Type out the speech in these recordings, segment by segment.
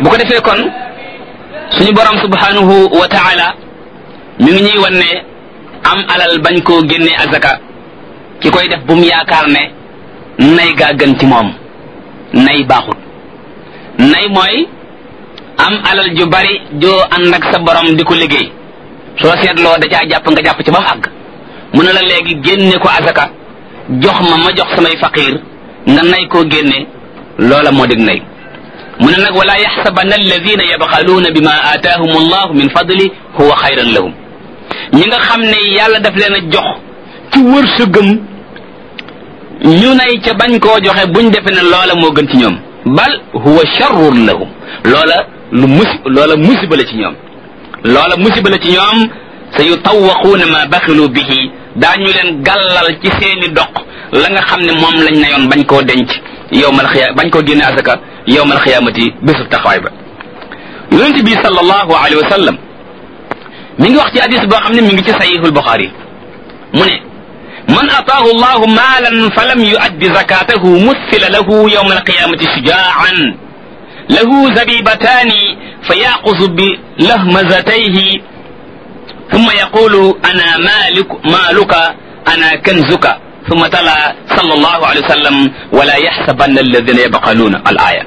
bu ko defee kon suñu borom subhanahu wa ta'ala mi ngi ñuy wan ne am alal bañ koo génne azaka ki koy def bu mu yaakaar ne nay gaa gën ci moom. nay baaxut nay mooy am alal ju bari joo ànd ak sa borom di ko liggéey soo seetloo da caa jàpp nga jàpp ci ba mu àgg mu ne la léegi génne ko azaka jox ma jox samay faqir nga nay koo génne loola moo dig nay mu ne nag wala yaxsabanna alladina yabxaluuna bima aataahum allahu min fadli huwa xayran lahum ñi nga xam ne yàlla daf leen a jox ci wërsëgam ñu nay ca bañ koo joxe buñ defe ne loola moo gën ci ñoom bal huwa sharrun lahum loola musiba la ci ñoom loola musiba la ci ñoom sa yutawaquuna ma baxilu bihi daañu leen gàllal ci seeni doq la nga xam ne moom lañ nayoon bañ koo denc yowmal xiya bañ koo génne asaka yowmal xiyaamati bésub taxawaay ba yonente bi sallallahu alayhi wa sallam mi ngi wax ci hadis boo xam ne mi ngi ci sahihul buxaari mu ne man ataahu allahu maalan fa lam yuaddi zakatahu muthila lahu yowma alqiyamati shujaan lahu zabibataani fa yaqusu bi lahmazatayhi ثم يقول أنا مالك أنا كنزك ثم تلا صلى الله عليه وسلم ولا يحسبن الذين يبخلون الآية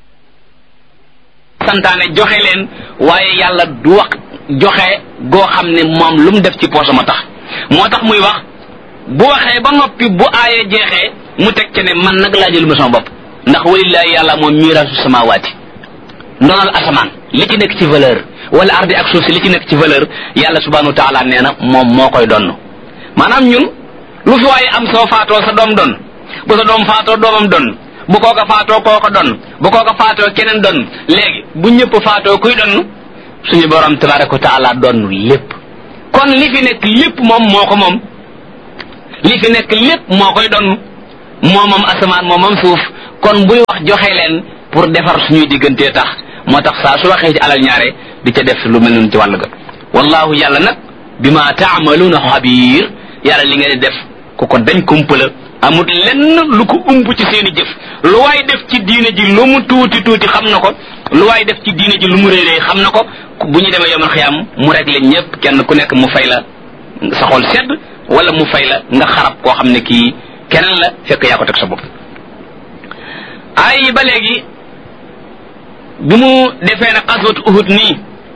santaane joxe leen waaye yàlla du wax joxe goo xam ne moom lu mu def ci poche ma tax moo tax muy wax bu waxee ba noppi bu aaya jeexee mu teg ci ne man nag laa jël ma sama bopp ndax walillahi yàlla moom miiraasu samawaati ndonal asamaan li ci nekk ci valeur wala ardi ak suuf si li ci nekk ci valeur yàlla subhanahu wa taala nee na moom moo koy donn maanaam ñun lu fi waaye am soo faatoo sa doom donn bu sa doom faatoo doomam donn bu kooka faatoo kooka donn bu kooka faatoo keneen donn léegi bu ñëpp faatoo kuy donn suñu borom tabaraka wa taala donn lépp kon li fi nekk lépp moom moo ko moom li fi nekk lépp moo koy donn moomam asamaan moomam suuf kon buy wax joxe leen pour defar suñuy diggantee tax moo tax saa su waxee ci alal ñaare di ca def lu mel noonu ci wàll ga wallahu yàlla nag bima taamaluuna xabiir yàlla li ngeen di def ku ko dañ kumpala amut lenn lu ko ump ci seeni jëf lu waay def ci diine ji lu mu tuuti tuuti xam na ko lu waay def ci diine ji lu mu réeree xam na ko bu ñu demee yomal xiyaam mu rek leen ñëpp kenn ku nekk mu fay la sa xol sedd wala mu fay la nga xarab koo xam ne kii keneen la fekk yaa ko teg sa bopp ay ba léegi bi mu defee na xaswatu uhud nii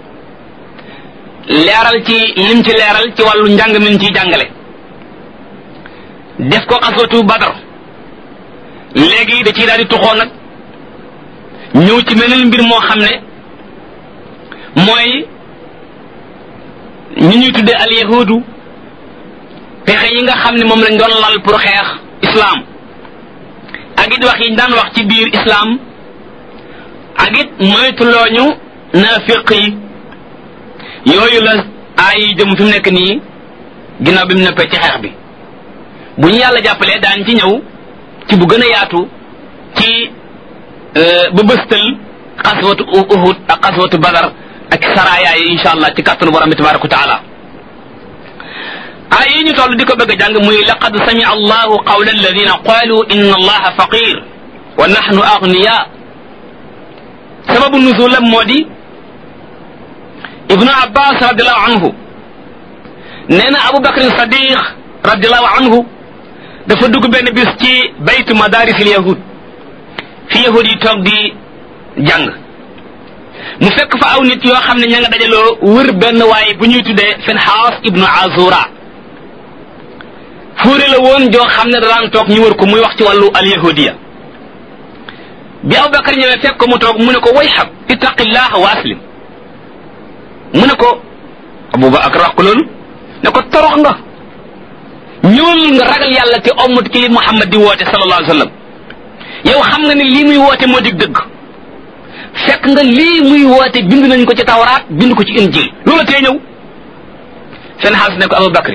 leeral ci lim ci leeral ci wàllu njàng min ciy jàngale def ko xaswatu badar léegi da ciy daal di tuxoo nag ñëw ci meneen mbir moo xam ne mooy ñi ñuy tuddee al yahudu pexe yi nga xam ne moom lañ doon lal pour xeex islam ak it wax yi ñu daan wax ci biir islam ak it moytulooñu naafiq yi yooyu la aay yi jëm fi mu nekk nii ginnaaw bi mu neppee ci xeex bi bu ñu yàlla jàppalee daan ci ñëw ci bu gën a yaatu ci ba bëstal xaswatu uhud ak xaswatu badar ak saraayaa yi insha allah ci kàttanu borom bi tabaraka wa taala aay yi ñu toll di ko bëgg a jàng muy laqad samia allahu qawla alladina qalu inna allaha faqir wa nahnu aghniya sababu nuzulam moo di ibnu abbas radiallahu anhu nee na abu bakrin sadiq radiallahu anhu dafa dugg benn bis ci baytu madarisil yahud fi yahud yi toog di jàng mu fekk fa aw nit yoo xam ne ña nga dajaloo wër benn waaye bu ñuy tuddee Finhaas ibnu Azura fuure la woon joo xam ne daan toog ñu wër ko muy wax ci wàllu al yahudiya bi Abubakar ñëwee fekk ko mu toog mu ne ko way xab ittaqillaha wa aslim mu ne ko Abubakar wax ko loolu ne ko torox nga ñëwal nga ragal yàlla te ommat ki li Muhammad di woote sallallahu alayhi wa sallam yow xam nga ne lii muy woote moo dig dëgg fekk nga lii muy woote bind nañ ko ci tawraat bind ko ci injil loola tee ñëw seen xaalis ne ko Abubakar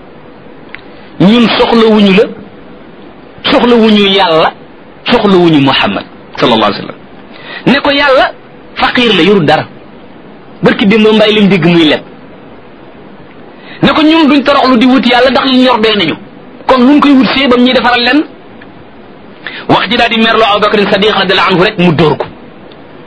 ñun soxlawuñu la soxlawuñu yàlla soxlawuñu Muhammad sallallahu alayhi wa sallam ne ko yàlla faqiir la yorul dara barki démb mbay lim digg muy leb ne ko ñun duñ toroxlu di wut yàlla ndax li ñor doy nañu kon luñ koy wut see bam ñuy defaral leen wax ji daal di merloo Abubakar Sadiq radiyallahu anhu rek mu dóor ko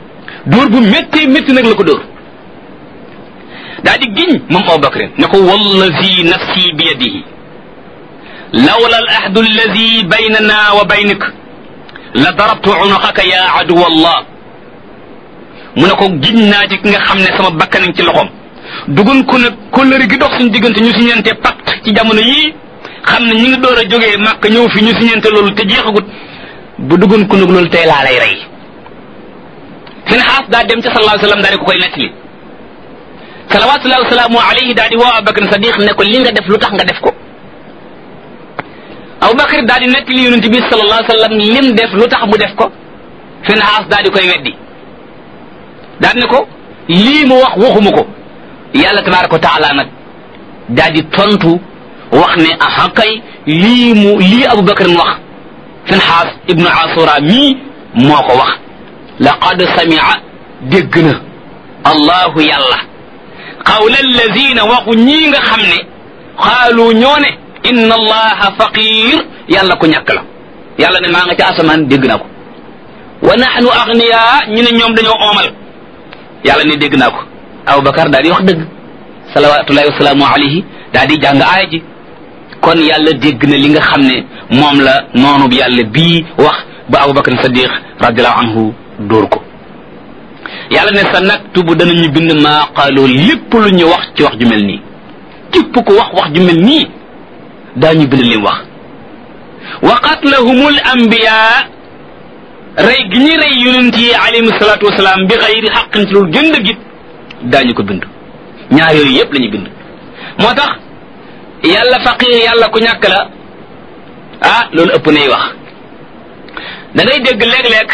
dóor bu métti métti nag la ko dóor daa di giñ moom Abubakar ne ko wallazi nafsi bi yadihi lawla al ahdu allazi baynana wa baynik la darabtu unuqaka ya aduwa allah mu ne ko giñ naa ci ki nga xam ne sama bakkanañ ci loxoom dugun ko nag kóllëre gi dox suñu diggante ñu siñente pacte ci jamono yii xam ne ñi ngi door a jógee màkk ñëw fi ñu siñente loolu te jeexagut bu dugun ko nag loolu tey laa lay rey Finhaas daa dem ca sallallahu alayhi wa sallam daa di ko koy nettali salawatullahi wa salaamu alayhi daa di woo Abubakar Sadiq ne ko li nga def lu tax nga def ko Abubakar daa di nettali yonent bi sallallahu alayhi wa sallam lim def lu tax mu def ko Finhaas daa di koy weddi daa di ne ko lii mu wax waxuma ko yàlla tabaaraka wa taala nag daa di tontu wax ne aha kay lii Abubakar mu wax Finhaas ibnu Asura mii moo ko wax laqad sami'a dégg na allahu yàlla qawla allazina waxu ñii nga xam ne xaalu ñoo ne inna allaha faqir yàlla ko ñàkk la yàlla ne maa nga ca asamaan dégg naa ko wa nahnu aghniya ñu ne ñoom dañoo oomal yàlla ne dégg naa ko Abubakar daal di wax dëgg salawatullahi wasalaamu alayhi daal di jàng aaya ji kon yàlla dégg na li nga xam ne moom la noonu bi yàlla bii wax ba Abubakar Sadiq radiallahu anhu dóor ko yàlla ne sa naktubu danañu bind maa qaaloo lépp lu ñu wax ci wax ju mel nii képp ko wax ju mel nii daañu bind lim wax wa qatlahumul anbiya rey gi ñuy rey yonent yi alayhim salaatu wasalaam bi xayri xaqin ci loolu gën dëggit daañu ko bind ñaar yooyu yépp la ñu bind moo tax yàlla faqir yàlla ku ñàkk la loolu ëpp nay wax da ngay dégg léeg-léeg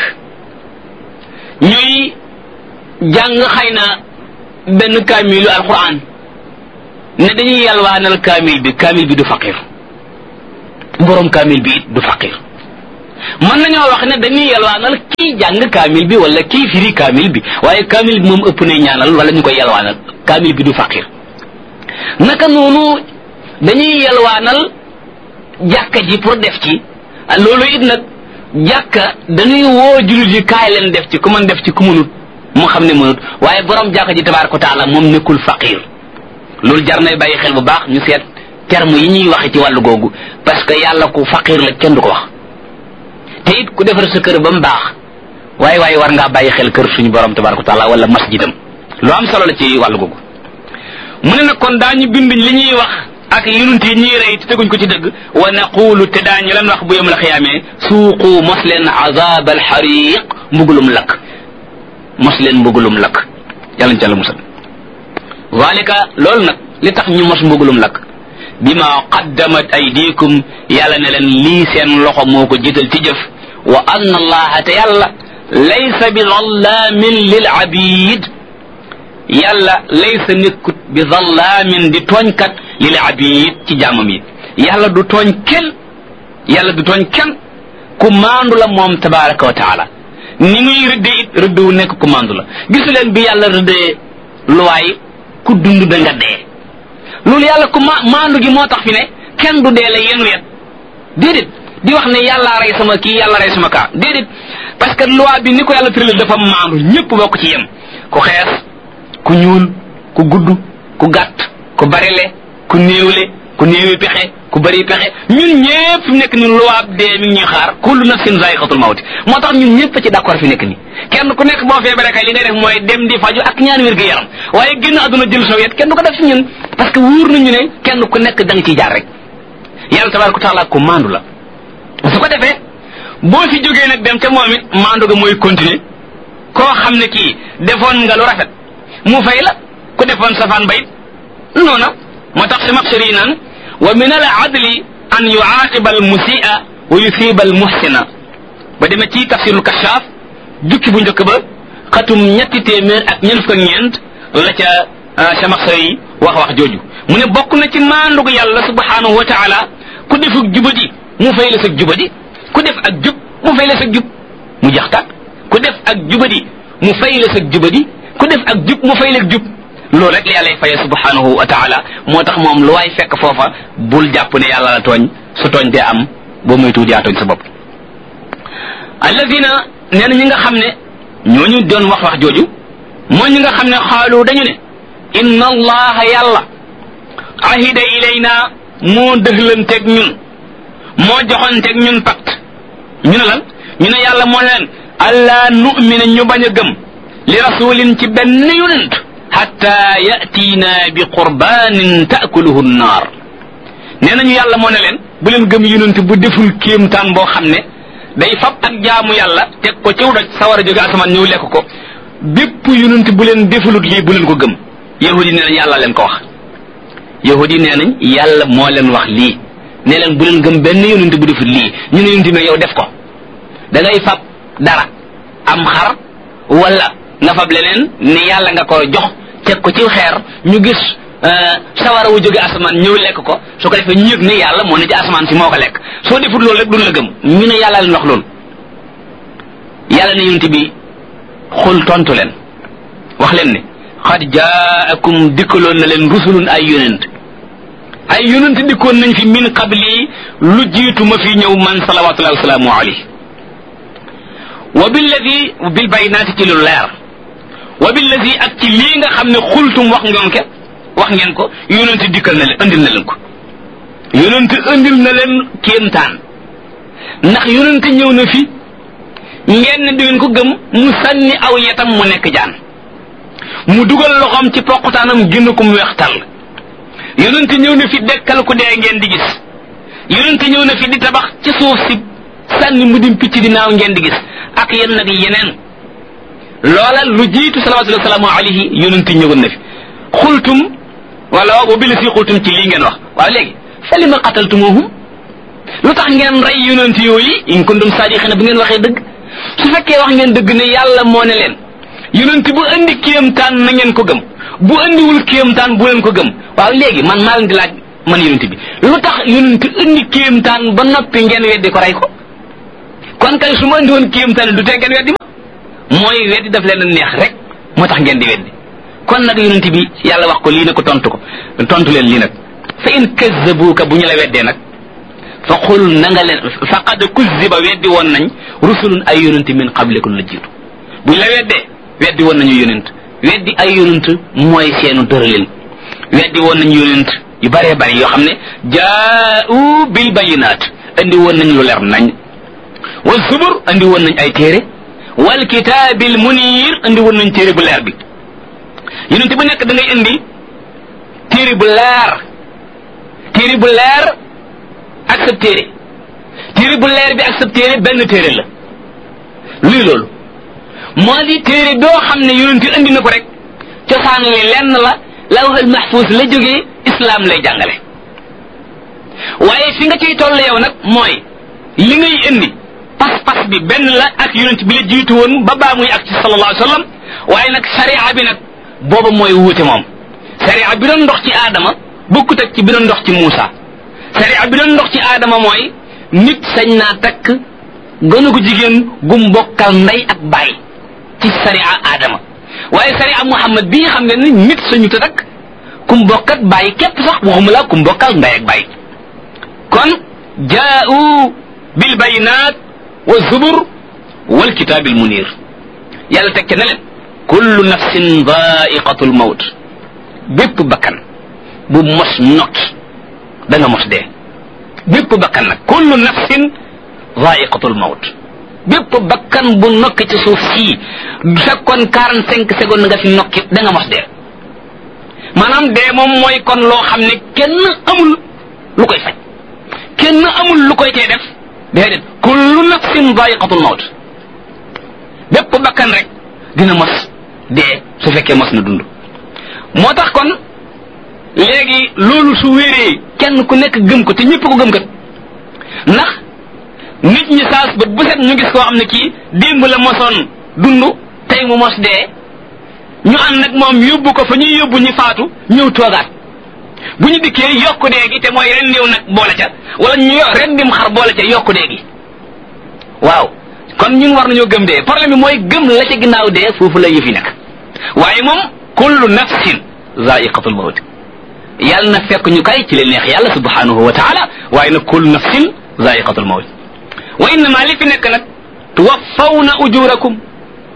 ñuy jàng xëy na benn kaamilu alquran ne dañuy yalwaanal kaamil bi du faqir borom kaamil bi it du faqir mën nañoo wax ne dañuy yalwaanal kii jàng kaamil bi wala kii firi kaamil bi waaye kaamil bi moom ëpp nay ñaanal wala ñu koy yalwaanal kaamil bi du faqir naka noonu dañuy yalwaanal jàkka ji pour def ci loolu it nag jàkka dañuy woo jullit yi kaay leen def ci ku mën def ci ku mënut mu xam ne mënut waaye borom jàkka ji tabaaraka wa taala moom nekkul faqir loolu jar nay bàyyi xel bu baax ñu seet terme yi ñuy waxe ci wàllu googu parce que yàlla ku faqir la kenn du ko wax te it ku defar sa kër ba mu baax waaye war ngaa bàyyi xel kër suñu borom tabaaraka wa taala wala masjidam lu am solo la ci wàllu googu mu ne nag kon daañu bind li ñuy wax ak yonent yi ñuy rey te teguñ ko ci dëgg wa naqulu te daañu leen wax bu yawmal xiyaamee suuqu mos leen azab alxariq mbugulum lakk mos leen mbugulum lakk yàlla ñu ca la musal zalika loolu nag li tax ñu mos mbugulum lakk bima qaddamat aydikum yàlla ne leen lii seen loxo moo ko jiital ci jëf wa anna allaha te yàlla laysa bi zallamin lil abid yàlla laysa nekkut bi zallamin di tooñkat lil abid ci jaamam yi yàlla du tooñ kenn ku maandu la moom tabaraka wa taala ni muy rëddee it rëdd wu nekk ku maandu la gisu leen bi yàlla rëddee luwaay ku dund da nga dee loolu yàlla ku maandu gi moo tax fi ne kenn du dee la yenu yet déedéet di wax ne yàlla rey sama kii yàlla rey sama kaa déedéet parce que loi bi ni ko yàlla tëral dafa maandu ñëpp bokk ci yem ku xees ku ñuul ku gudd ku gàtt ku barile ku néewi pexe ku bari pexe ñun ñëpp fi mu nekk ni loi dee mi ngi ñuy xaar kullu nafsin zaiqatul mawti moo tax ñun ñëpp ci d'accord fi nekk ni kenn ku nekk boo feebaree kay li ngay def mooy dem di faju ak ñaan wér gu yaram waaye génn àdduna jël soviet kenn du ko def ci ñun parce que wóor nañu ne kenn ku nekk da nga ciy jaar rek yàlla tabaraka taala ko maandu la su ko defee boo fi jógee nag dem te moom it maandu ga mooy continuer koo xam ne kii defoon nga lu rafet mu fay la ku defoon safaan bayit noona moo tax si maxsari yi naan wa min al adli an yuaqiba al musia wa yusiba al muhsina ba demee ci tafsirul kashaaf jukki bu njëkk ba xatum 300 ak ñeent fukk ak ñeent la ca sa maxsari yi wax jooju mu ne bokk na ci maandu yàlla subhanahu wa taala ku defuk jubadi mu fay la sa jubadi ku def ak jub mu fay la sa jub mu jax tàkk ku def ak jubadi mu fay la sa jubadi ku def ak jub mu fay la jub loolu rek la yàlla faye subhanahu wa taala moo tax moom lu waay fekk foofa bul jàpp ne yàlla la tooñ su tooñ dee am boo moytuwul yaa tooñ sa bopp alladina nee na ñi nga xam ne ñooñu doon wax jooju mooy ñi nga xam ne xaalu dañu ne inna allaha yàlla ahida ilayna moo dëxlanteeg ñun moo joxanteeg ñun pacte ñu ne lan ñu ne yàlla moo leen allaa nu'mina ñu bañ a gëm li rasulin ci benn yonent hatta yatiina bi qurbanin taakuluhu nnaar nee nañu yàlla moo ne leen bu leen gëm yonent bu deful kéemtaan boo xam ne day fab ak jaamu yàlla teg ko ciw doj sawar a jóge asamaan ñëw lekk ko bépp yonent bu leen defulut lii bu leen ko gëm yahudi nee nañ yàlla leen ko wax yahudi nee nañ yàlla moo leen wax lii ne leen bu leen gëm benn yonent bu deful lii ñu ne yonent bi yow def ko da ngay fab dara am xar wala nga fab leneen ne yàlla nga ko jox teg ko ci xeer ñu gis sawara wu jóge asamaan ñëw lekk ko su ko defee ñu yëg ne yàlla moo ne ci asamaan si moo ko lekk soo defut loolu rek duñ la gëm ñu ne yàlla leen wax loolu yàlla ne yonent bi xul tontu leen wax leen ne xad jaakum dikkaloon na leen rusulun ay yonent dikkoon nañ fi min qabli lu jiitu ma fi ñëw man salawatullahi wasalaamu alayhi wa billadi bil bayinaati ci lu leer wa billadi ak ci lii nga xam ne xultum wax ngeen ko yonent dikkal na leen andil na leen ko yonent andil na leen kéemtaan ndax yonent ñëw na fi ngeen ne di ngeen ko gëm mu sànni aw yetam mu nekk jaan mu dugal loxoom ci poqutaanam génn ko mu weex tàll yonent ñëw na fi dekkal ku dee ngeen di gis yonent ñëw na fi di tabax ci suuf si sànni mu dim picc di naaw ngeen di gis ak yenn nag yeneen loola lu jiitu salawatullahi wasalaamu alayhi yonent ñëwoon na fi xultum wala wa bi la si xultum ci lii ngeen wax waaw léegi fa lima qataltumuhum lu tax ngeen rey yonent yooyu in kuntum saadiqina bu ngeen waxee dëgg su fekkee wax ngeen dëgg ne yàlla moo ne leen yonent bu andi kéemtaan na ngeen ko gëm bu andiwul kéemtaan bu leen ko gëm waaw léegi man maa leen di laaj man yonent bi lu tax yonent andi kéemtaan ba noppi ngeen weddi ko rey ko kon kay su ma andi woon kéemtaan du tee ngeen weddi ma mooy weddi daf leen a neex rek moo tax ngeen di weddi kon nag yonent bi yàlla wax ko lii ne ko tontu leen lii nag fa in kazzabuka bu ñu la weddee nag fa qul na nga leen faqad kuzziba weddi woon nañ rusulun ay yonent min qablikum la jiitu bu ñu la weddee weddi woon nañu yonent weddi ay yonent mooy seenu tëralin weddi woon nañu yonent yu bëree bëri yoo xam ne jaa'u bil bayinaat andi woon nañ lu leer nañ wal zubur andi woon nañ ay téere wal kitaabil muniir andi woon nañ téere bu leer bi yonent bu nekk da ngay indi téere bu leer ak sa téere bu leer bi ak sa téere benn téere la luy loolu moo di téere doo xam ne yonent indi na ko rek cosaan li lenn la lawhul mahfuz la jógee islam lay jàngale waaye fi nga ciy toll yow nag mooy li ngay indi pas-pas bi benn la ak yonent bi la jiitu woon ba baa muy ak ci sallallahu alayhi wa sallam waaye nag sharia bi nag booba mooy wuute moom sharia bi doon ndox ci aadama bokkut ak ci bi doon ndox ci Muusa sharia bi doon ndox ci aadama mooy nit sañ naa takk gënu ko jigéen gum bokkal ndey ak baay ci sharia aadama waaye sharia Muhammad bii xam nga ni nit sañu ta takk kum bokkat baay képp sax waxuma la kum bokkal ndey ak baay kon jaa'u bil bayinaat wa zubur wal kitaabil muniir yàlla teg ca ne leen kullu nafsin daa'iqatul mawt bépp bakkan bu mos not da nga mos dee bépp bakkan nag kullu nafsin daa'iqatul mawt bépp bakkan bu nokki ci suuf sii fekkoon 45 secondes nga fi nokki da nga mos dee maanaam dee moom mooy kon loo xam ne kenn amul lu koy faj kenn amul lu koy tee def déedéet kullu nafsin daa'iqatul mawt bépp bakkan rek dina mos dee su fekkee mos na dund moo tax kon léegi loolu su wéree kenn ku nekk gëm ko te ñëpp ko gëm kat ndax nit ñi saas ba bu set ñu gis koo xam ne kii démb la mosoon dund tey mu mos dee ñu ànd nag moom yóbbu ko fa ñuy yóbbu ñi faatu ñëw toogaat bu ñu dikkee yokku dee gi te mooy ren néew nag boole ca wala ñu ren dim xar boole ca yokku dee gi waaw kon ñun war nañoo gëm dee problème bi mooy gëm la ca ginnaaw dee foofu la yëf yi nekk waaye moom kullu nafsin zaiqatul mawt yàlla na fekk ñu kay ci li neex yàlla subhanahu wa taala waaye nag kullu nafsin zaiqatul mawt wa innama li fi nekk nag tuwaffawna ujurakum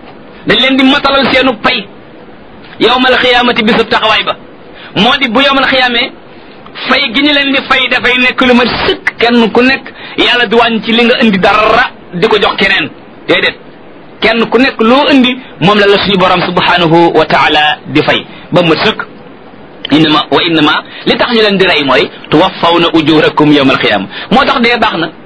dañ leen di matalal seenu pay yawmal xiyaamati bisu taxawaay ba moo di bu yawmal xiyaamee fay gi ñu leen di fay dafay nekk lu ma sëkk kenn ku nekk yàlla du wàññi ci li nga indi dara di ko jox keneen déedéet kenn ku nekk loo indi moom la suñu borom subhanahu wa taala di fay ba ma sëkk innama li tax ñu leen di rey mooy tuwaffawna ujurakum yawmal xiyaama moo tax dee baax na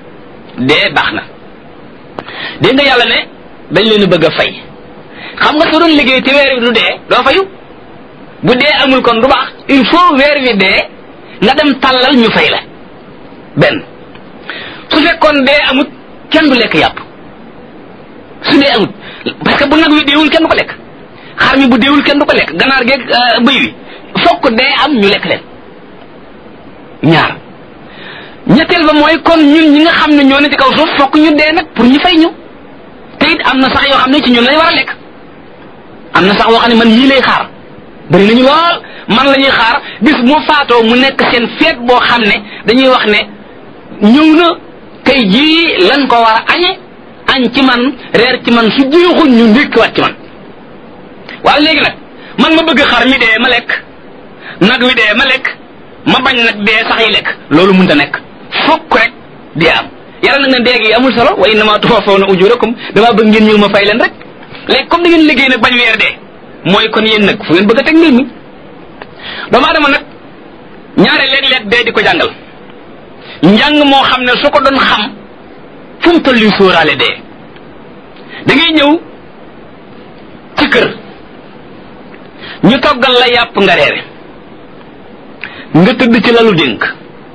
dégg nga yàlla ne dañ leen bëgg a fay xam nga soo doon liggéey te weer wi du dee doo fayu bu dee amul kon du baax il faut weer wi dee nga dem tàllal ñu fay la benn su fekkoon dee amut kenn du lekk yàpp su dee amut parce que bu nag wi deewul kenn du ko lekk xar mi bu deewul kenn du ko lekk ganaar geeg bëy wi fokk dee am ñu lekk leen ñaar ñetteel ba mooy kon ñun ñi nga xam ne ñoo ne ci kaw suuf fokk ñu dee nag pour ñu fay ñu te it am na sax yoo xam ne ci ñun lañ war a lekk am na sax yoo xam ne man yii lay xaar bari nañu lool man la ñuy xaar bis mu faatoo mu nekk seen feet boo xam ne dañuy wax ne ñëw na tey jii lan ko war a añe añ ci man reer ci man su jeexul ñu ndékkiwaat ci man waaw léegi nag man ma bëgg xar mi dee ma lekk nag wi dee ma lekk ma bañ nag dee sax yi lekk loolu mënta nekk fokk rek dee am yàlla nag ne dee gi amul solo wa innama tuwaffawna ujurakum damaa bëgg ngeen ñëw ma fay leen rek léegi comme da ngeen liggéey nag bañ weer dee mooy kon yéen nag fu ngeen bëgg a teg mbir mi doomu aadama nag ñaare léeg-léeg dee di ko jàngal njàng moo xam ne su ko doon xam fu mu toll sóoraale dee da ngay ñëw ci kër ñu toggal la yàpp nga reere nga tëdd ci lalu dénk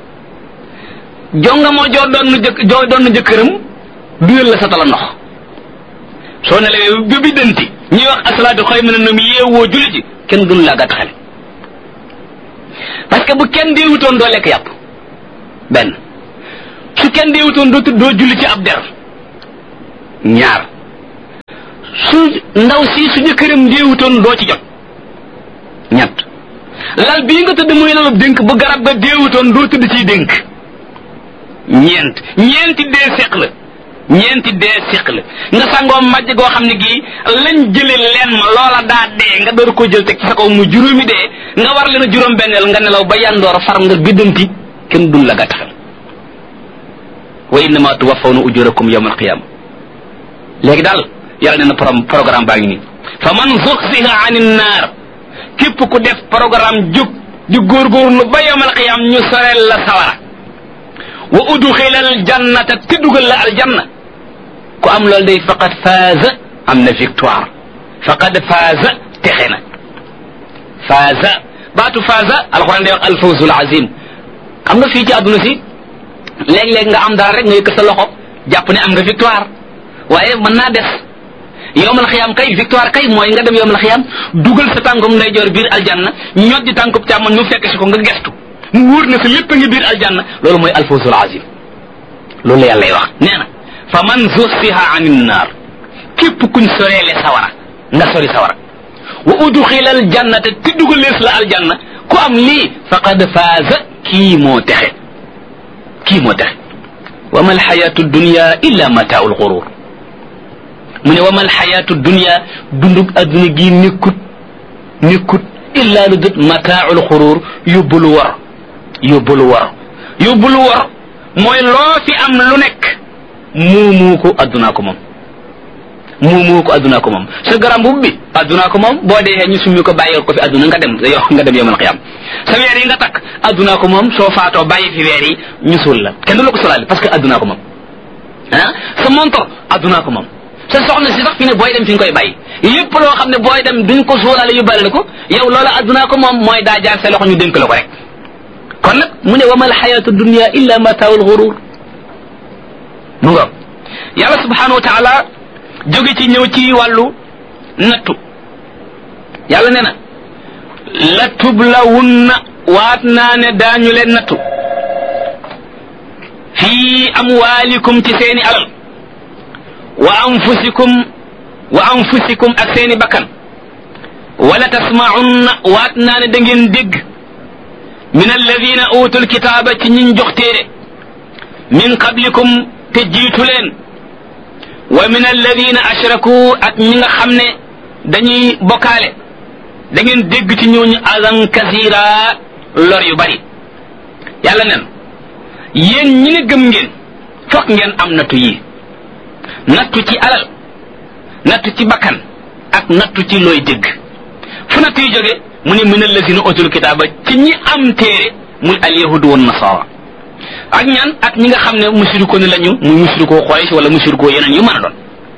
jonga moo joo doon jëkkëram duyal la sa tala ndox soo nelawee ba bi dënti ñuy wax asalaatu xayrun mina nawm yeewoo julli ci kenn gënu laa gàtt xel parce que bu kenn deewutoon doo lekk yàpp benn su kenn deewutoon doo julli ci ab der ñaar su ndaw si su jëkkëram deewutoon doo ci jot ñett lal bii nga tëdd muy lalub dénk bu garab ga deewutoon doo tëdd ciy dénk ñeenti dee seq la nga sangoo majj goo xam ne gii lañ jële leen ma loola daa dee nga door koo jël teg ci sa kaw mu juróomi dee nga war leen a juróom benneel nga nelaw ba yandoor far nga biddanti kenn dun la gàttaxal wa innama tuwaffawna ujurakum yawmal qiyama léegi daal yàlla nee na programme baa ngi nii fa man zuxziha anin naar képp ku def programme jóg di góorgóorlu ba yawmal qiyam ñu soreel la sawara wa udxila al jannata te dugal la aljanna ku am loolu day faqad faaza am na victoire faqad faaza texe na faaza baatu faaza alxuraan day wax alfawzul azim xam nga fii ci àdduna si léeg-léeg nga am dara rek nga yëkkat sa loxo jàpp ne am nga victoire waaye mën naa des yowmal xiyaam kay victoire kay mooy nga dem yowmal xiyaam dugal sa tànkum ndeyjoor biir aljanna ñot di tànkub càmmoñ mu fekk si ko nga gestu mu wóor na sa lépp a ngi biir aljanna loolu mooy alfawzul azim loolu la yàlla lay wax nee na fa man zuhziha anin naar képp kuñ soreele sawara nga sori sawara wa udxila al jannata te dugalees la aljanna ku am lii faqad faaza kii moo texe wa ma alxayatu dunya illa mataaul xurur mu ne wa ma alxayatu dunya dundug adduna gi nekkut illa lu dut mataaul xurur yóbbulu war mooy loo fi am lu nekk muumu ko addunaa ko moom sa garam bu bi addunaa ko moom boo dee ñu summi ko bàyyi ko fi adduna nga dem yawmal qiyaam sa weer yi nga takk addunaa ko moom soo faatoo bàyyi fi weer yi ñu suul la kenn du la ko solaale parce que addunaa ko moom sa montor addunaa ko moom sa soxna si sax fi ne booy dem fi nga koy bàyyi lépp loo xam ne booy dem duñ ko suulaale yóbbaale la ko yow loola addunaa ko moom mooy daa jaar sa loxo ñu dénk la ko rek kon nag mu ne wa mal xayatu dunya illa mataawul xurur mu nga yàlla subhanahu wa taala jóge ci ñëw ci wàllu nattu yàlla nee na la tublawunna waat naa ne daañu leen nattu fii amwaalikum ci seeni alal wa anfusikum ak seeni bakkan wala tasma'unna waat naa ne da ngeen dégg min alladina utul kitaaba ci ñiñ jox téere min qablikum te jiitu leen wa min alladina ashraku ak ñi nga xam ne dañuy bokkaale da ngeen dégg ci ñooñu azan kasira lor yu bari yàlla nen yéen ñi ne gëm ngeen fokk ngeen am nattu yi nattu ci alal nattu ci bakkan ak nattu ci looy dégg fu nattu yi jóge mu ne min alladina utul kitaaba ci ñi am téere muy alyahudu wan nasara ak ñaan ak ñi nga xam ne mushriko ni lañu muy mushriko Quraysh wala mushriko yeneen yu mën a doon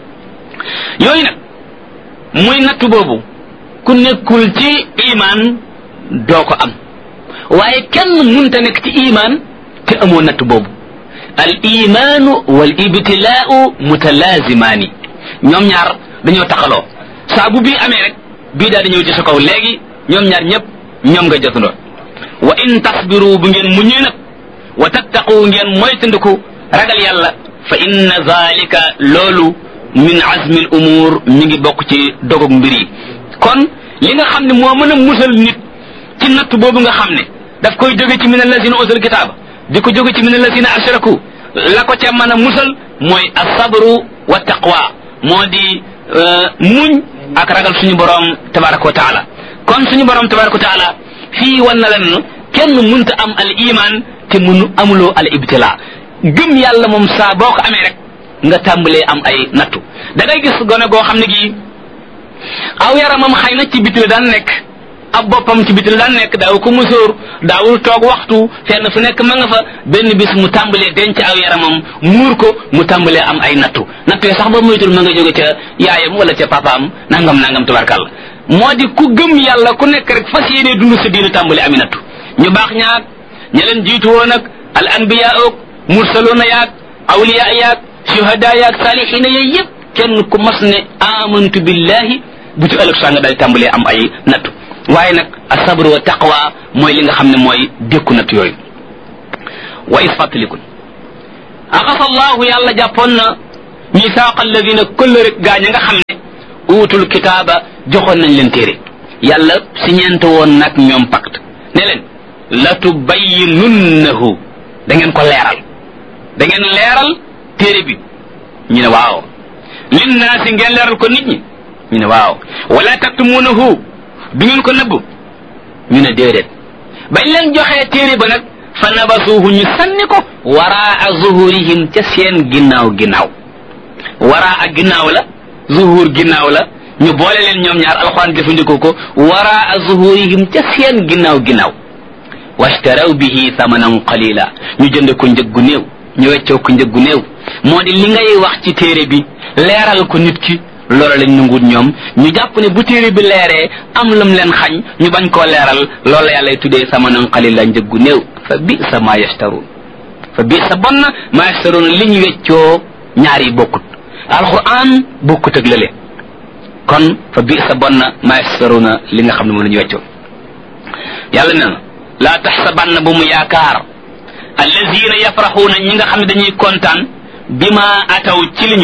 yooyu nag muy nattu boobu ku nekkul ci iman doo ko am waaye kenn munta nekk ci iman te amoo nattu boobu al imanu wal ibtilaau mutalazimaani ñoom ñaar dañoo taxaloo saa bu bii amee rek bii daal di ñëw ci sa kaw léegi ñoom ñaar ñëpp ñoom nga jotandoo wa in tasbiru bu ngeen muñee nag wa tattaqu ngeen moytandiku ragal yàlla fa inna zalika loolu min azmi al umur mi ngi bokk ci dogog mbir yi kon li nga xam ne moo mën a musal nit ci natt boobu nga xam ne daf koy jóge ci min allazina utul kitaaba di ko jóge ci min allazina ashraku la ko ca mën a musal mooy asabru wa taqwa moo di muñ ak ragal suñu borom tabaraka wa taala kon suñu borom tabaraka wa taala fii wan na leen kenn munta am al iman te munu amuloo al ibtila gëm yàlla moom saa boo ko amee rek nga tàmbalee am ay nattu da ngay gis gone goo xam ne gii aw yaramam xëy na ci biti la daan nekk ab boppam ci biti la daan nekk daaw ko musóor daawul toog waxtu fenn fu nekk ma nga fa benn bis mu tàmbalee denc aw yaramam muur ko mu tàmbalee am ay nattu nattu yi sax ba moytul ma nga jóge ca yaayam wala ca papaam nangam tubarkàlla moo di ku gëm yàlla ku nekk rek fas yéenee dund sa diina tàmbalee ami nattu ñu baax ñaag ña leen jiitu woon ak al anbiya ak mursaluna yaag awliya yaag shuhada yaag salihina yooyu yëpp kenn ku mas ne amantu billahi bu ci ëllëg saa nga daal tàmbalee am ay nattu waaye nag asabr wa taqwa mooy li nga xam ne mooy dékku natt yooyu wa is fàttalikun axasa allahu yàlla jàppoon na misaaqa alladina kull rek gaañ a nga xam ne uutul kitaaba joxoon nañ leen téere yàlla si ñeente woon nag ñoom pacte ne leen la tubayyinunnahu da ngeen ko leeral da ngeen leeral téere bi ñu ne waaw linnaasi ngeen leeral ko nit ñi ñu ne waaw wala taktumunahu du ngeen ko nëbb ñu ne déedéet bañ leen joxee téere ba nag fa nabasuhu ñu sànni ko waraa zuhurihim ca seen ginnaaw waraa ginnaaw la zuhur ginnaaw la ñu boole leen ñoom ñaar alxuraan jëfandikoo ko waraa zuhurihim ca seen ginnaaw washtaraw bihi thamanan qalila ñu jënd ko njëg gu néew ñu weccoo ko njëg gu néew moo di li ngay wax ci téere bi leeral ko nit ki loola lañ nanguut ñoom ñu jàpp ne bu téere bi leeree am lam leen xañ ñu bañ koo leeral loola yàllay tuddee thamanan qalila njëg gu néew fa bisa ma yashtaruun fa bisa bon na ma yashtaruun li ñu weccoo ñaar yi bokkut alquran bokkut ak lële kon fa bisa bon na ma yashtaruuna li nga xam ne moom la ñu weccoo yàlla nee na laa taxsabanna bu mu yaakaar allazina yafraxuuna ñi nga xam ne dañuy kontaan bima ataw ci li ñu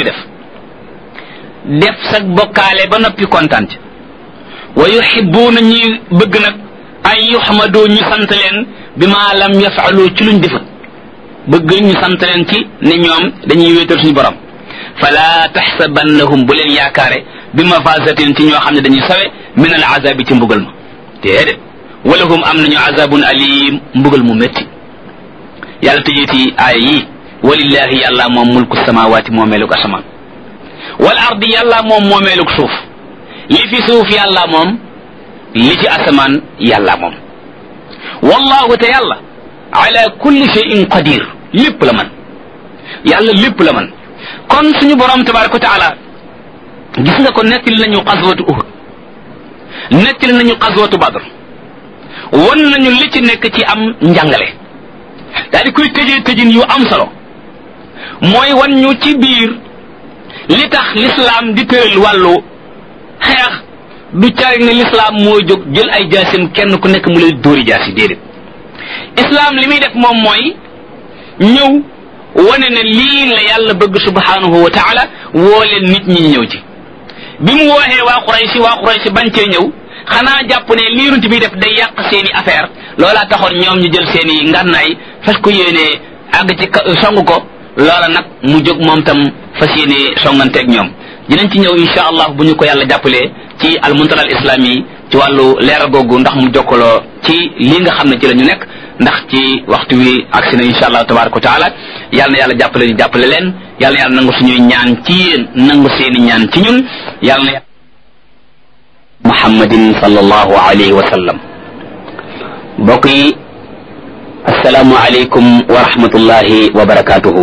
def sag bokkaale ba noppi kontaan ci wa yuhibbuuna ñi bëgg nag an yuxmadoo ñu sant leen bima lam yafalu ci luñ defut bëgg ñu sant leen ci ne ñoom dañuy wéetal suñu borom fala taxsabannahum bu leen yaakaare bi mafasatin ci ñoo xam ne dañuy sawe min al azabi ci mbugal ma déedéet walahum am nañu azabun alim mbugal mu métti yàlla tëjeeti aaya yi walillahi yàlla moom mulku samawati moomeelug asamaan wal ardi yàlla moom moomeelug suuf li fi suuf yàlla moom li ci asamaan yàlla moom wallahu te yàlla ala kulli shay'in qadir lépp la man yàlla lépp la man kon suñu borom tabaraka wa taala gis nga ko nettali nañu xaswatu uhud nettali nañu xaswatu badr won nañu li ci nekk ci am njàngale daal di koy tëjee tëjin yu am solo mooy wan ñu ci biir li tax l'islam di tëral wàllu xeex du caag ne l'islam moo jóg jël ay jaasim kenn ku nekk mu lay dóori jaasi déedéet islam li muy def moom mooy ñëw wane ne lii la yàlla bëgg subhanahu wa taala woo leen nit ñi ñëw ci bi mu wooxee waa Quraysh bañ cee ñëw xanaa jàpp ne lii runti bi def day yàq seeni affaire loolaa taxoon ñoom ñu jël seeni ngànnaay fas ko yéenee àgg ci song ko loola nag mu jóg moom tam fas yéene songanteeg ñoom dinañ ci ñëw insha allah bu ñu ko yàlla jàppalee ci al muntada al islami ci wàllu leeral googu ndax mu jokkaloo ci li nga xam ne ci la ñu nekk ndax ci waxtu wi agsi na insha allah tabaraka wa taala yàlla na yàlla jàppale ñu jàppale leen yàlla na yàlla nangu suñuy ñaan ci yéen nangu seeni ñaan ci ñun yàlla na muhammadin sallallahu alayhi wa sallam mbokk yi assalaamu aleykum wa rahmatullahi wa barakatuhu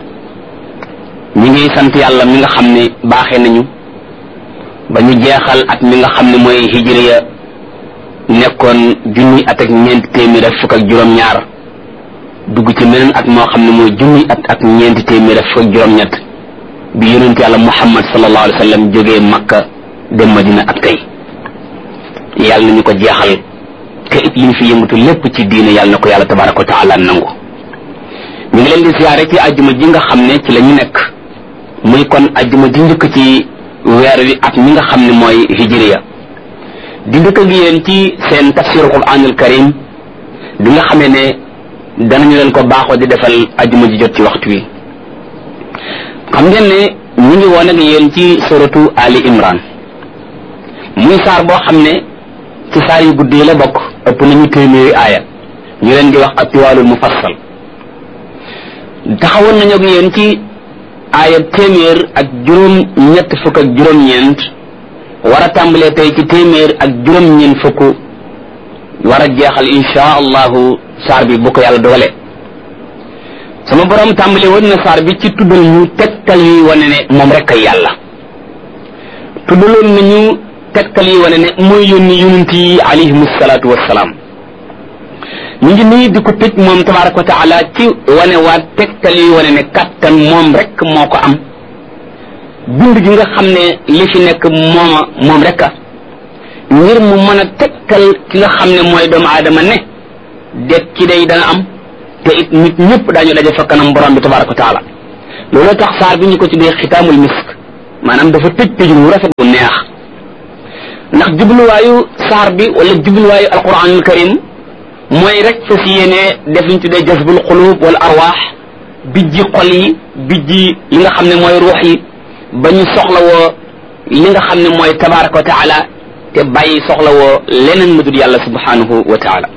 ñu ngi sant yàlla mi nga xam ne baaxee nañu ba ñu jeexal at mi nga xam ne mooy hijriya nekkoon junni at ak ñeenti téeméer ak fukk ak juróom-ñaar dugg ci meneen at moo xam ne mooy junni at ak ñeenti téeméer ak fukk ak juróom-ñett bi yonent yàlla muhammad sallallahu alayhi wa sallam jógee makka dem madina ak tey yàlla nañu ko jeexal te it li ñu fi yëngatu lépp ci diine yàlla na ko yàlla tabaraka wa taala nangu ñu ngi leen di siyaare ci ajjuma ji nga xam ne ci la ñu nekk muy kon ajjuma ji njëkk ci weer wi at mi nga xam ne mooy hijriya di njëkk ak yéen ci seen tafsiru quranul karim bi nga xamee ne danañu leen ko baaxoo di defal ajjuma ji jot ci waxtu wi xam ngeen ne ñu ngi woon ak yéen ci suratu ali imran muy saar boo xam ne ci saar yu guddi la bokk ëpp nañu téeméeri aaya ñu leen di wax atiwaalul mufassal taxawoon nañu ak yéen ci aaya téeméer ak juróom ñett fukk ak juróom-ñeent war a tàmbalee tey ci téeméer ak juróom-ñeent fukk war a jeexal insha allahu saar bi bu ko yàlla dogale sama borom tàmbale woon na saar bi ci tuddal ñu tegtal yi wane ne moom rek ay yàlla tuddaloon nañu tegtal yi wane ne mooy yónni yonent yi alayhimu salaatu wassalaam ñu ngi nii di ko tëj moom tabaraka wa taala ci wane waa tegtal yi wane ne kattan moom rek moo ko am bind gi nga xam ne li fi nekk moom rek a ngir mu mën a tegtal ki nga xam ne mooy doomu aadama ne det ki day dana am te it nit ñëpp daañu daje fa kanam borom bi tabaraka wa taala loolu tax saar bi ñu ko tuddee xitaamul misk maanaam dafa tëj tëj wu rafet bu neex ndax jubluwaayu saar bi wala jubluwaayu alquranul karim mooy rek fas yéene def liñ tuddee jazbul xulub wala arwaax bijji xol yi bijji li nga xam ne mooy ruux yi ba ñu soxlawoo li nga xam ne mooy tabaraka wa taala te bàyyi soxlawoo leneen mu dul yàlla subhanahu wa taala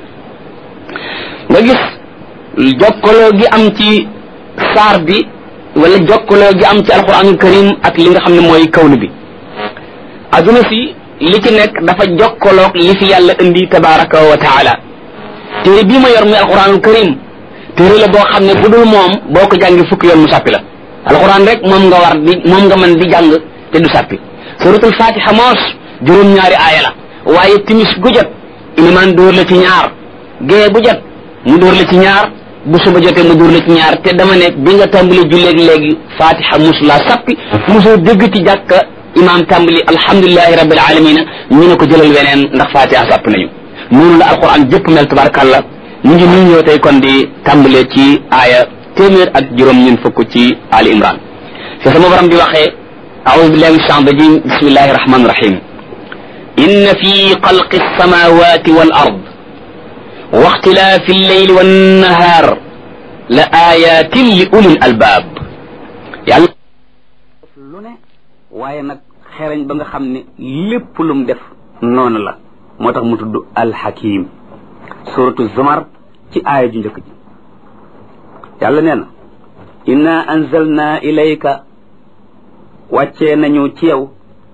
nga gis jokkaloo gi am ci saar bi wala jokkaloo gi am ci alquranul karim ak li nga xam ne mooy kawnu bi aduna si li ci nekk dafa jokkaloog li fi yàlla indi tabaraka wa taala téere bii ma yor muy alquranul karim téere la boo xam ne bu dul moom boo ko jàngi fukki yoon mu sàppi la alquran rek moom nga mën di jàng te du sàppi suratul fatiha moos juróom-ñaari aaya la waaye timis gu jot ilimaan dóor la ci ñaar gée bu jot mu dóor la ci ñaar bu suba jotee mu dóor la ci ñaar te dama ne bi nga tàmbali julleeg léegi fatiha mosulaa sàppi mosoo dégg ci jàkka imaam tàmbali alhamdulilahi rabbil alamina ñu ne ko jëlal weneen ndax fatiha sàpp nañu noonu la alquran jëpp mel tabarakallah ñu ngi nii ñëw tey kon di tàmbalee ci aaya téeméer ak juróom-ñeent fukk ci ali imran fi sama borom di waxee a'udhu billahi minash shaytanir rajim bismillahir rahmanir rahim inna fi xalqi samawati wal ard wa ikhtilafi al-layli wan nahar la ayatin li ulil albab yàlla lu ne waaye nag xereñ ba nga xam ne lépp lum def noonu la moo tax mu tudd alxakim suratu zumar ci aaya ju njëkk ji yàlla nee na inna anzalna ilayka wàccee nañu ci yow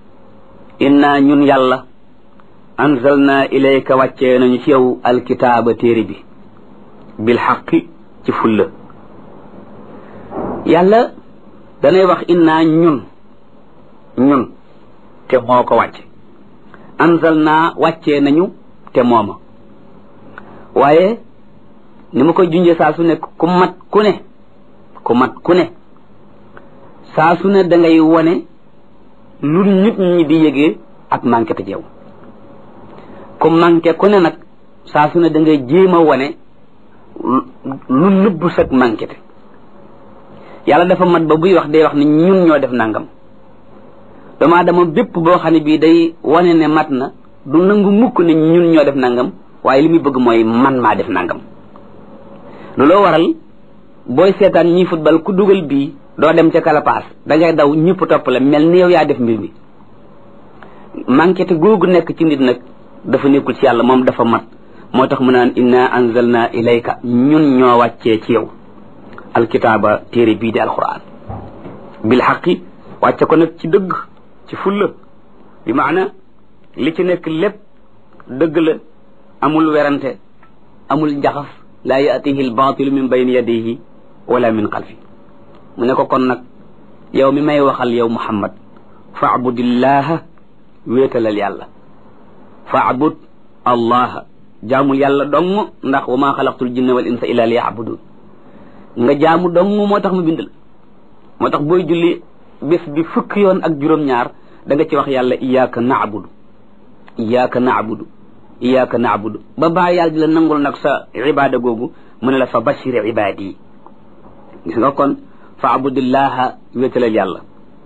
inna ñun yàlla anzalna ilayka wàccee nañu ci yow alkitaaba téere bi bil xaqi ci fulla yàlla danay wax inna ñun te moo ko wàcce anzalna wàccee nañu te mooma waaye ni ma koy junjee saa su ne ku mat ku ne saa su ne da ngay wone lu nit ñi di yëgee ak manqué te jeew ku manqué ku ne nag saa su ne da ngay jéem a wone lu nëbb sag manqué te yàlla dafa mat ba buy wax day wax ne ñun ñoo def nangam doomu aadama bépp boo xam ne bii day wane ne mat na du nangu mukk ne ñun ñoo def nangam waaye li muy bëgg mooy man maa def nangam looloo waral booy seetaan ñi football ku dugal bii doo dem ca kalapaas dangay daw ñëpp topp la mel ni yow yaa def mbir mi manquete googu nekk ci nit nag dafa nekkul ci yàlla moom dafa mat moo tax mu naan inna anzalna ilayka ñun ñoo wàccee ci yow alkitaaba téere bii di alquran bil xaqi wàcce ko nag ci dëgg ci fulla bi maana li ci nekk lépp dëgg la amul werante amul njaxas laa yaatihi albaatilu min bayni yadayhi wala min xalfi mu ne ko kon nag yow mi may waxal yow muhammad faabudillaha wéetalal yàlla faabud allaha jaamu yàlla dong ndax wa maa xalaqtul jinna wal insa illa liya'budun nga jaamu dong moo tax mu bind la moo tax booy julli bés bi fukki yoon ak juróom-ñaar da nga ci wax yàlla iyyaka na'budu iyyaka na'budu iyyaka na'budu ba baa yàlla di la nangul nag sa ibaada googu mu ne la fa bashir ibaadi yi gis nga kon fa abudillaha wéetalal yàlla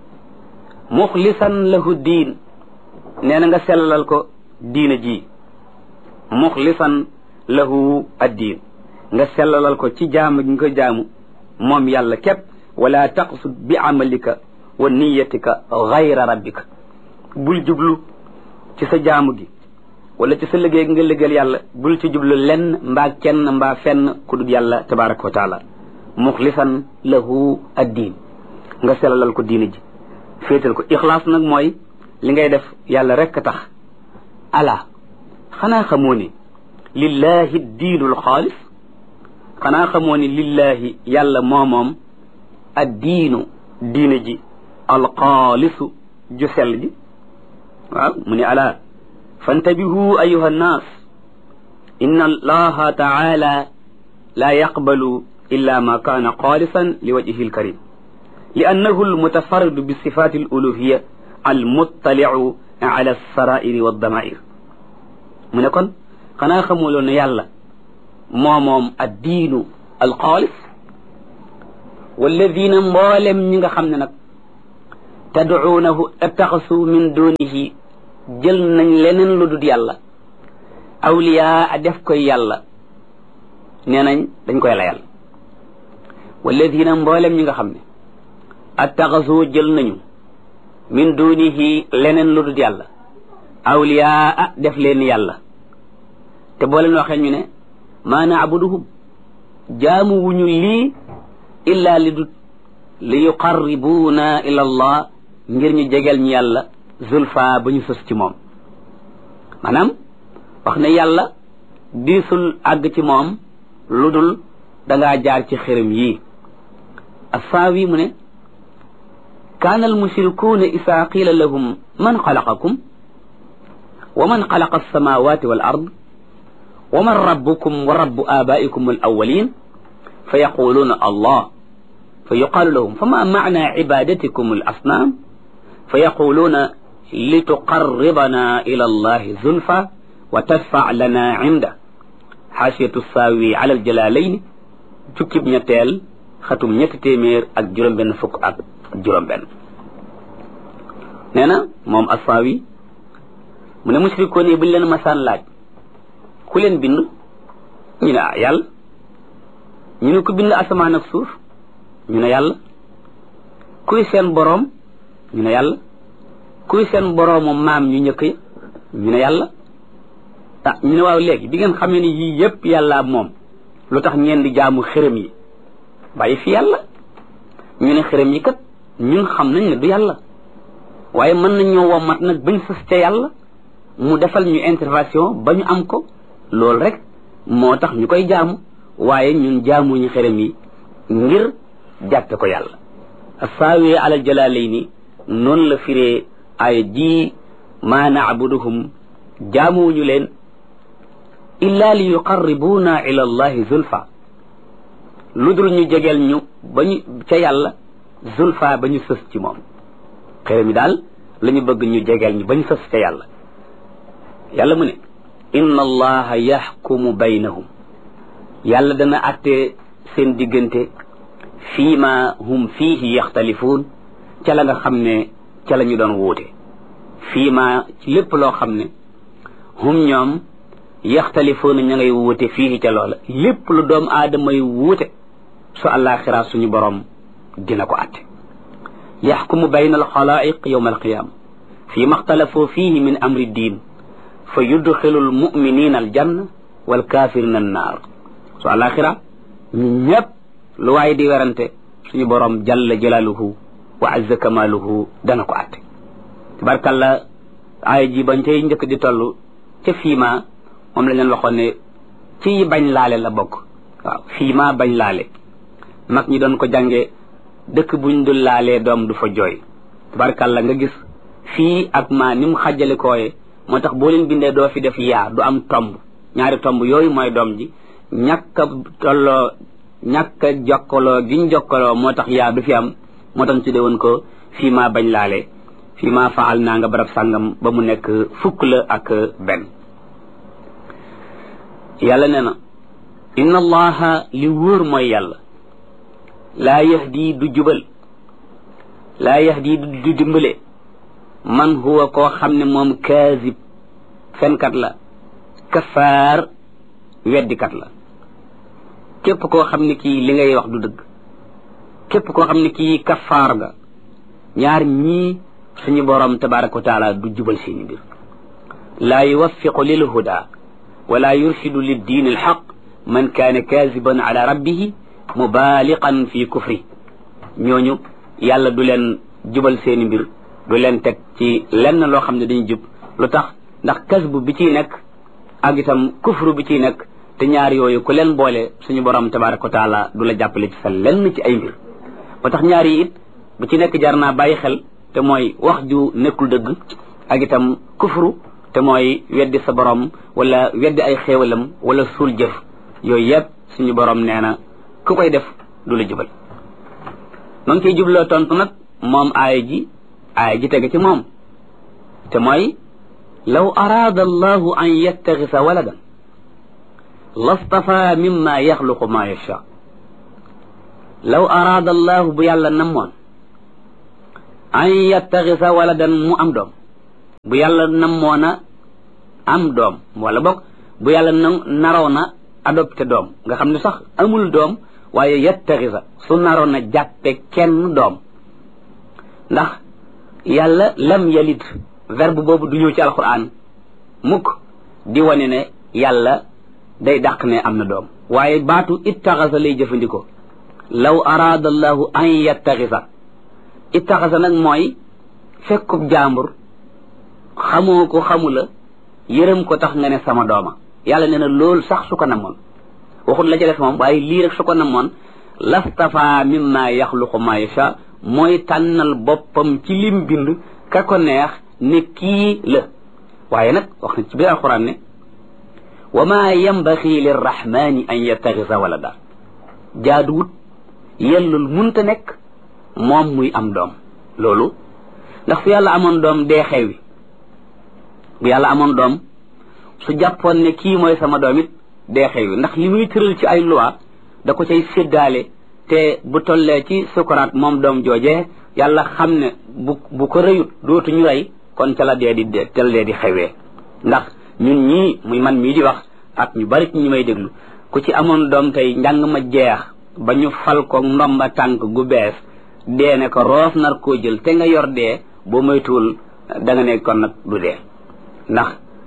muxlisan lahu diin nee na nga sellalal ko diina ji muxlisan lahu addiin nga sellalal ko ci jaamu gi nga ko jaamu moom yàlla képp wala taqsud bi amalika wa niyatika gayra rabbika bul jublu ci sa jaamu gi wala ci sa liggéey gi nga liggéeyal yàlla bul ci jublu lenn mbaa kenn mbaa fenn ku dul yàlla tabaraka wa taala muxlisan lahu addiin nga sellalal ko diina ji féetal ko ixlaas nag mooy li ngay def yàlla rekk tax ala xanaa xamoo ni lillahi diinul xaalis xanaa xamoo ni lillahi yàlla moomoom addiinu diina ji alxaalisu ju sell ji waaw mu ne ala fantabihu ayuha nnaas inna allaha taala la yaqbalu illa ma kaana xaalisan li wajhihi alkarim li annahu almutafarridu bi sifati aluluhiya almuttaliu ala alsarairi waddamair mu ne kon xanaa xamuloon ne yàlla moomoom addiinu alxaalis walladina mboolem ñi nga xam ne nag tad'uunahu ittaxasu min dunihi jël nañ leneen lu dul yàlla awliyaa def koy yàlla nee nañ dañ koy layal walladina mboolem ñi nga xam ne attaxasu jël nañu min dunihi leneen lu dul yàlla awliyaa def leen yàlla te boo leen waxee ñu ne maa na'buduhum jaamu wuñu lii illa li dut li yuqarribuuna ila allah ngir ñu jegeel ñu yàlla zulfa ba ñu sës ci moom maanaam wax ne yàlla diisul àgg ci moom lu dul dangaa jaar ci xërëm yii assaawi mu ne kaana almushrikuuna isaa qiila lahum man xalaqakum wa man xalaqa alsamawati wal ard wa man rabbukum wa rabbu abaikum al awalin fa yaquluuna allah fa yuqaalu lahum fama maana ibadatikum al asnaam fa yaquluuna lituqarribana ila allahi zulfa wa tadfa lana inda xaasiyatu saawi ala aljalalayn jukkib ñetteel xatum ñetti téeméer ak juróom-benn fukk ak juróom-benn nee na moom assaawi mu ne mushrikoon yi buñ leen masaan laaj ku leen bind ñu ne ah yàlla ñu ne ku bind asamaan ak suuf ñu ne yàlla kuy seen boroom ñu ne yàlla kuy seen boroomu maam ñu njëkk yi ñu ne yàlla ah ñu ne waaw léegi bi ngeen xamee ni yii yëpp yàlla moom lu tax ngeen di jaamu xërëm yi bàyyi fi yàlla ñu ne xërëm yi kat ñun xam nañ ne du yàlla waaye mën nañ ñoo wommat nag bañ sës ca yàlla mu defal ñu intervention ba ñu am ko loolu rek moo tax ñu koy jaamu waaye ñun jaamuñu xërëm yi ngir jàppe ko yàlla assaawi alal jalaalayni noonu la firee ay ji maa na'buduhum jaamuwuñu leen illa li yuqarribuuna ila allahi zulfa lu dul ñu jegeel ñu ba ñu ca yàlla zulfa ba ñu sës ci moom xërëm yi daal la ñu bëgg ñu jegeel ñu ba ñu sës ca yàlla yàlla mu ne inna allaha yaxkumu baynahum yàlla dana àtte seen diggante fii ma hum fiihi yaxtalifuun ca la nga xam ne ca la ñu doon wuute fii ma ci lépp loo xam ne hum ñoom yaxtalifuuna ña ngay wuute fii ca loola lépp lu doom aadama yi wuute su àllaaxira suñu borom dina ko àtte yaxkumu bayna alxalaiq yowma alqiyama fi ma xtalafu fihi min amri ddin fa yudxilu almuminina aljanna walkafirina annaar su alaxira ñu ñëpp lu waay di werante suñu borom jalla jalaaluhu wa azza kamaaluhu dana ko atte tabarkalla aaya ji bañ cay njëkk di toll ca fiima moom la leen waxoon ne ci bañ laale la bokk waaw fiima bañ laale mag ñi doon ko jànge dëkk buñ dul laalee doom du fa jooy tabarkalla nga gis fii ak maa ni mu xàjjale kooye moo tax boo leen bindee doo fi def yaa du am tomb ñaari tomb yooyu mooy doom ji ñàkk a tolloo ñàkk a jokkaloo giñ jokkaloo moo tax yaa du fi am moo tax tudde woon ko fii maa bañ laale fii maa faal naa nga barab sàngam ba mu nekk fukk la ak benn yàlla nee na inna allaha li wóor mooy yàlla laa yahdi du jubal laa yahdi du dimbale man huwa koo xam ne moom kaazib fenkat la kafaar weddikat la képp koo xam ne kii li ngay wax du dëgg képp koo xam ne kii kafaar nga ñaar ñii suñu borom tabaraka wa taala du jubal seeni mbir laa yuwaffiqu lil huda wala yurshidu lid diin al haq man kaana kaaziban ala rabbihi mubaaliqan fi kufri ñooñu yàlla du leen jubal seeni mbir du leen teg ci lenn loo xam ne dañu jub lu tax ndax kasbu bi ciy nekk ak itam kufru bi ciy nekk te ñaar yooyu ku leen boole suñu borom tabaraka wa taala du la jàppale ci sa lenn ci ay mbir ba tax ñaar yi it bu ci nekk jar naa bàyyi xel te mooy wax ju nekkul dëgg ak itam kufru te mooy weddi sa borom wala weddi ay xéewalam wala suul jëf yooyu yëpp suñu borom nee na ku koy def du la jubal ma ngi koy jubloo tontu nag moom aaya ji tege ci moom te mooy law araada allahu an yattaxisa waladan lastafa mimma yaxluqu ma yacha law araada allahu bu yàlla namoon an yattaxisa waladan mu am doom bu yàlla namoona am doom wala bokk bu yàlla naroona adopté doom nga xam ne sax amul doom waaye yattaxisa su naroona jàppe kenn doom ndax yàlla lam yalid verbe boobu du ñëw ci alquran mukk di wane ne yàlla day dàq ne am na doom waaye baatu ittaxasa lay jëfandikoo law araada allahu an yattaxisa ittaxasa nag mooy fekkub jaambur xamoo ko xamula yërëm ko tax nga ne sama dooma yàlla nee na loolu sax su ko namoon waxut la ca def moom waaye lii rek su ko namoon lastafa mimma yaxluqu ma yacha mooy tànnal boppam ci lim bind ka ko neex ne kii la waaye nag wax na ci biir alquran ne wa ma yambaxi lirrahmani an yattaxisa walada jaaduwut yellul munta nekk moom muy am doom loolu ndax fu yàlla amoon doom dee xewi bu yàlla amoon doom su jàppoon ne kii mooy sama doom it dee xewi ndax li muy tëral ci ay loi da ko cay séddaale te bu tollee ci sukuraat moom doom joojee yàlla xam ne bu ko rëyut dootu ñu rey kon ca la dee di xewee ndax ñun ñii muy man mii di wax ak ñu bari ci ñi may déglu ku ci amoon doom tey njàng ma jeex ba ñu fal ko ndomba tànk gu bees dee ne ko roof nar koo jël te nga yor dee boo moytuwul da nga ne kon nag du dee ndax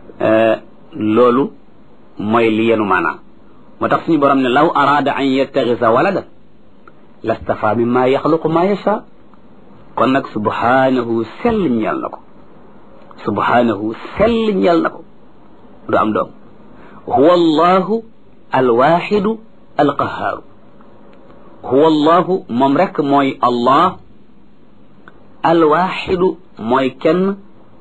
loolu mooy li yenu maanaam moo tax suñu borom ne law araada an yattaxisa walada lastafa mimma yaxluqu ma yacha kon nag subhanahu sell ñeel na ko subhanahu sell ñeel na ko du am doom huwa allahu alwaxidu alqahaaru huwa allahu moom rek mooy allah alwaxidu mooy kenn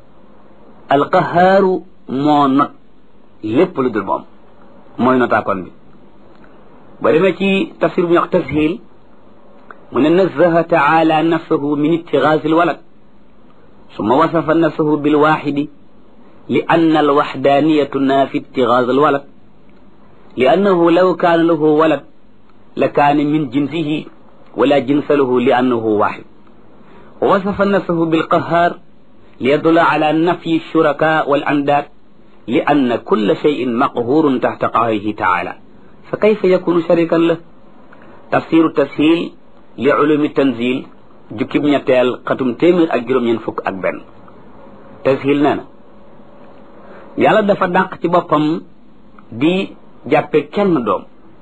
alqahaaru moo not lépp lu dul moom mooy notaakoon bi ba demee ci tafsir bu ñu wax tashil mu ne nazaha taala nafsahu min ittigaasi alwalad summa wasafa nafsahu bilwaxidi li anna alwaxdaniyatu naafi ittigaas alwalad li annahu law kaana lahu walad la kaana min jinsihi wala jinsa lahu li annahu waxid wa wasafa nafsahu bilqahaar li yadulla ala nafyi alshuraka walandaad li anna kulla cheyin maqhurun taxta qahrihi taala fa kayfa yakunu sharikan lah tafsiru tashil li ulumi tanzil jukkib ñetteel xatum téeméer ak juróom-ñeent fukk ak benn tashil nee na yàlla dafa dàq ci boppam di jàppe kenn doom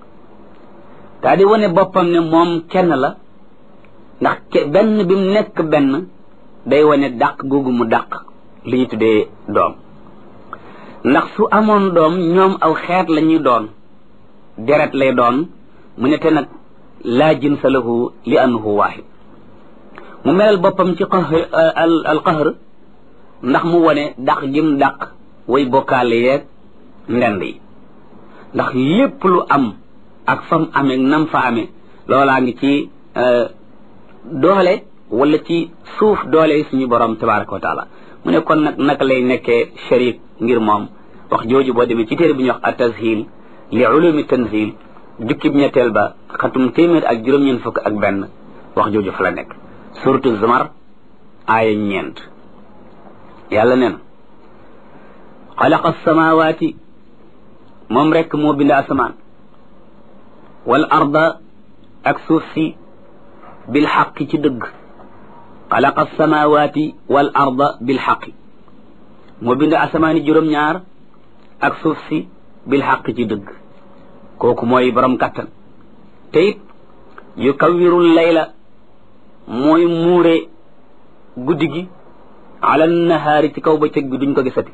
daa di wane boppam ne moom kenn la ndax benn bi mu nekk benn day wane dàq googu mu dàq li ñu tuddee doom ndax su amoon doom ñoom aw xeet la ñuy doon deret lay doon mu ne te nag laa jinsa lahu li annahu waahid mu melal boppam ci al qahr ndax mu wane dàq gim dàq way bokkaale yeeg ndend yi ndax lépp lu am ak fam amee nam fa amee loolaa ngi ci doole wala ci suuf doole suñu borom tabaraka wa taala mu ne kon nag naka lay nekkee sharik ngir moom wax jooju boo demee ci téere bi ñuy wax at-tashil li ulumi tanzil jukkib ñetteel ba xatum téeméer ak juróom-ñeent fukk ak benn wax jooju fa la nekk suratu zumar aaya 9 yàlla nee na xalaqa as-samawati moom rekk moo bind asamaan wal arda ak suuf si bil xaqi ci dëgg xalaqa as-samawati wal arda bil xaqi moo bind asamaani juróom-ñaar ak suuf si bil xaqi ci dëgg kooku mooy borom kattan te it yukawwirul layla mooy muure guddi gi ala nahaari ci kaw bëccëg bi duñ ko gisati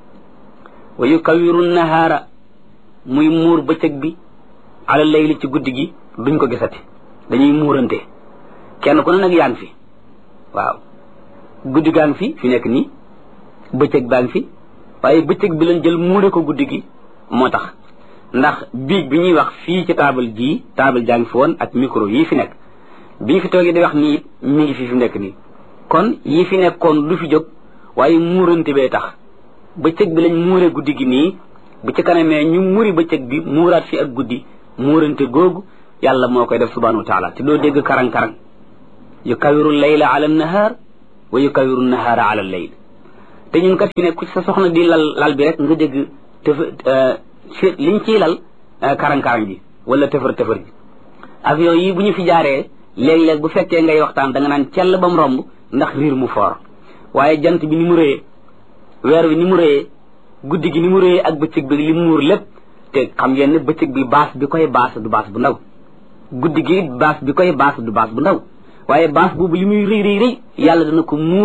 wa yukawwiru nahaara muy muur bëccëg bi ala layli ci guddi gi duñ ko gisati dañuy muurante kenn ku ne nag yaa ngi fi waaw guddi gaa ngi fi nekk nii bëccëg baa ngi fi waaye bëccëg bi lañ jël muure ko guddi gi moo tax ndax biig bi ñuy wax fii ci taabal jaa ngi fi woon ak micro yii fi nekk bi ñu fi toogee di wax nii mi ngi fi nekk nii kon yii fi nekkoon du fi jóg waaye muurante bee tax bëccëg bi lañ muure guddi gi nii bu ci kanamee ñu muri bëccëg bi muuraat fi ak guddi muurante googu yàlla moo koy def subhanahu wa taala te doo dégg karang-karang yukawiru layla ala nahaar wa yukawiru nahaara ala layl te ñun kat fi ne ku sa soxna di lal bi rek nga dégg liñ ciy lal karang-karang ji wala tëfër ji avion yi bu ñu fi jaaree léeg-léeg bu fekkee ngay waxtaan da nga naan cell ba mu romb ndax riir mu foor waaye jant bi ni mu rëyee weer wi ni mu rëyee guddi gi ni mu rëyee ak bëccëg bi li muur lépp te xam ngeen ne bëccëg bi baas bi koy baas du baas bu ndaw guddi gi baas bi koy baas du baas bu ndaw waaye baas boobu li muy rëy yàlla dana ko muur